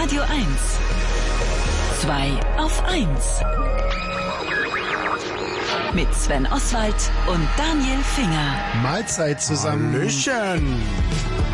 Radio 1. 2 auf 1. Mit Sven Oswald und Daniel Finger. Mahlzeit zusammen. Hallöchen.